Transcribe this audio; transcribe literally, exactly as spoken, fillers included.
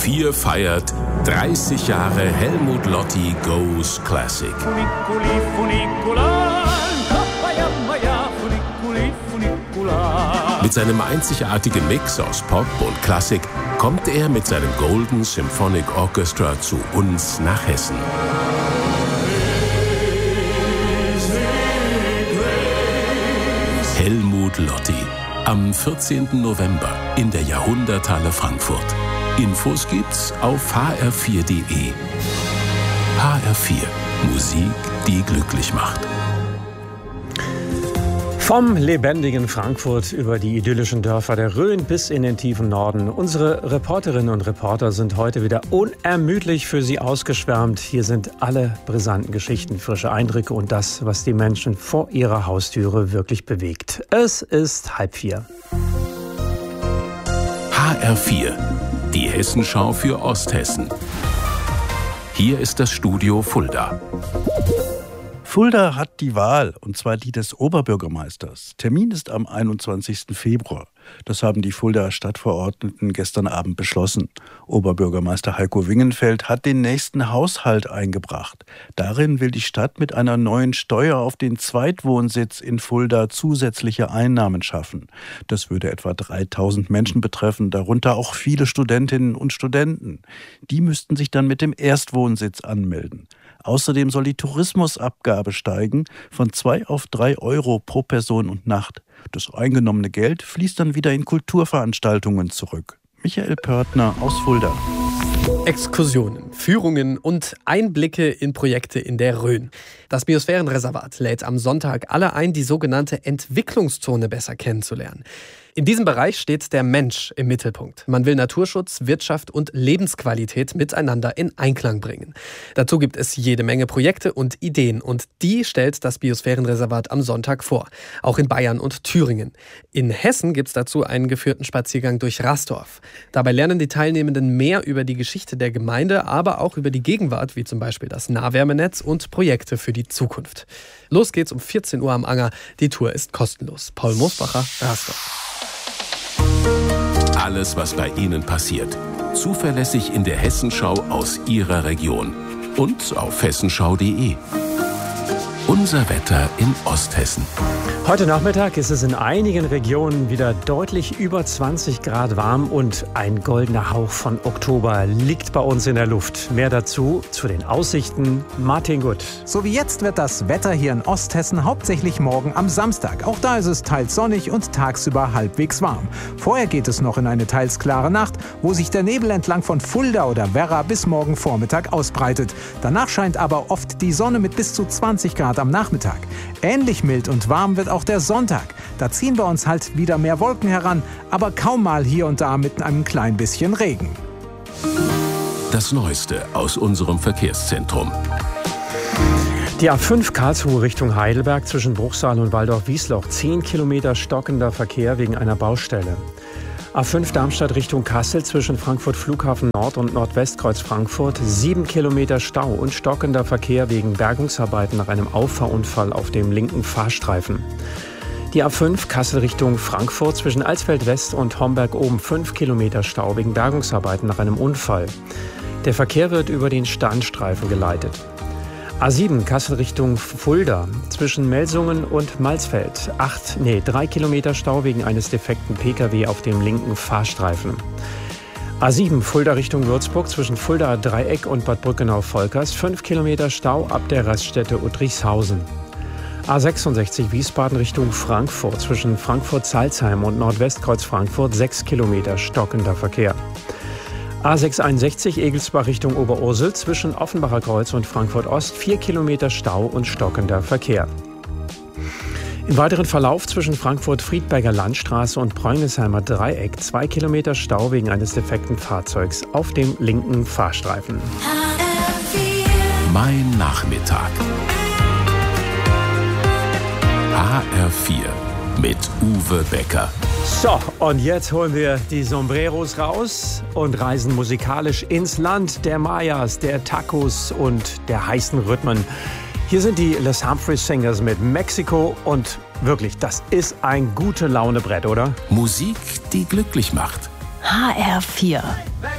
vier feiert dreißig Jahre Helmut Lotti Goes Classic. Mit seinem einzigartigen Mix aus Pop und Klassik kommt er mit seinem Golden Symphonic Orchestra zu uns nach Hessen. Helmut Lotti. Am vierzehnten November in der Jahrhunderthalle Frankfurt. Infos gibt's auf h r vier punkt d e. H R vier. Musik, die glücklich macht. Vom lebendigen Frankfurt über die idyllischen Dörfer der Rhön bis in den tiefen Norden. Unsere Reporterinnen und Reporter sind heute wieder unermüdlich für Sie ausgeschwärmt. Hier sind alle brisanten Geschichten, frische Eindrücke und das, was die Menschen vor ihrer Haustüre wirklich bewegt. Es ist halb vier. H R vier. Die Hessenschau für Osthessen. Hier ist das Studio Fulda. Fulda hat die Wahl, und zwar die des Oberbürgermeisters. Termin ist am einundzwanzigsten Februar. Das haben die Fuldaer Stadtverordneten gestern Abend beschlossen. Oberbürgermeister Heiko Wingenfeld hat den nächsten Haushalt eingebracht. Darin will die Stadt mit einer neuen Steuer auf den Zweitwohnsitz in Fulda zusätzliche Einnahmen schaffen. Das würde etwa dreitausend Menschen betreffen, darunter auch viele Studentinnen und Studenten. Die müssten sich dann mit dem Erstwohnsitz anmelden. Außerdem soll die Tourismusabgabe steigen von zwei auf drei Euro pro Person und Nacht. Das eingenommene Geld fließt dann wieder in Kulturveranstaltungen zurück. Michael Pörtner aus Fulda. Exkursionen, Führungen und Einblicke in Projekte in der Rhön. Das Biosphärenreservat lädt am Sonntag alle ein, die sogenannte Entwicklungszone besser kennenzulernen. In diesem Bereich steht der Mensch im Mittelpunkt. Man will Naturschutz, Wirtschaft und Lebensqualität miteinander in Einklang bringen. Dazu gibt es jede Menge Projekte und Ideen und die stellt das Biosphärenreservat am Sonntag vor. Auch in Bayern und Thüringen. In Hessen gibt es dazu einen geführten Spaziergang durch Rastorf. Dabei lernen die Teilnehmenden mehr über die Geschichte der Gemeinde, aber auch über die Gegenwart, wie zum Beispiel das Nahwärmenetz und Projekte für die Zukunft. Los geht's um vierzehn Uhr am Anger. Die Tour ist kostenlos. Paul Mosbacher, Rastorf. Alles, was bei Ihnen passiert. Zuverlässig in der Hessenschau aus Ihrer Region. Und auf hessenschau punkt de. Unser Wetter in Osthessen. Heute Nachmittag ist es in einigen Regionen wieder deutlich über zwanzig Grad warm und ein goldener Hauch von Oktober liegt bei uns in der Luft. Mehr dazu zu den Aussichten Martin Gutt. So wie jetzt wird das Wetter hier in Osthessen hauptsächlich morgen am Samstag. Auch da ist es teils sonnig und tagsüber halbwegs warm. Vorher geht es noch in eine teils klare Nacht, wo sich der Nebel entlang von Fulda oder Werra bis morgen Vormittag ausbreitet. Danach scheint aber oft die Sonne mit bis zu zwanzig Grad am Nachmittag. Ähnlich mild und warm wird auch der Sonntag. Da ziehen bei uns halt wieder mehr Wolken heran, aber kaum mal hier und da mit einem klein bisschen Regen. Das Neueste aus unserem Verkehrszentrum. Die A fünf Karlsruhe Richtung Heidelberg zwischen Bruchsal und Waldorf-Wiesloch. zehn Kilometer stockender Verkehr wegen einer Baustelle. A fünf Darmstadt Richtung Kassel zwischen Frankfurt Flughafen Nord und Nordwestkreuz Frankfurt. sieben Kilometer Stau und stockender Verkehr wegen Bergungsarbeiten nach einem Auffahrunfall auf dem linken Fahrstreifen. Die A fünf Kassel Richtung Frankfurt zwischen Alsfeld West und Homberg oben. fünf Kilometer Stau wegen Bergungsarbeiten nach einem Unfall. Der Verkehr wird über den Standstreifen geleitet. A sieben Kassel Richtung Fulda zwischen Melsungen und Malsfeld. Acht, nee, drei Kilometer Stau wegen eines defekten Pkw auf dem linken Fahrstreifen. A sieben Fulda Richtung Würzburg zwischen Fulda Dreieck und Bad Brückenau-Volkers. Fünf Kilometer Stau ab der Raststätte Uttrichshausen. A sechsundsechzig Wiesbaden Richtung Frankfurt zwischen Frankfurt-Salzheim und Nordwestkreuz Frankfurt. Sechs Kilometer stockender Verkehr. A sechshunderteinundsechzig Egelsbach Richtung Oberursel zwischen Offenbacher Kreuz und Frankfurt Ost. Vier Kilometer Stau und stockender Verkehr. Im weiteren Verlauf zwischen Frankfurt-Friedberger Landstraße und Bräunisheimer Dreieck. Zwei Kilometer Stau wegen eines defekten Fahrzeugs auf dem linken Fahrstreifen. Mein Nachmittag. H R vier mit Uwe Becker. So, und jetzt holen wir die Sombreros raus und reisen musikalisch ins Land der Mayas, der Tacos und der heißen Rhythmen. Hier sind die Les Humphreys Singers mit Mexiko und wirklich, das ist ein gute Laune-Brett, oder? Musik, die glücklich macht. H R vier.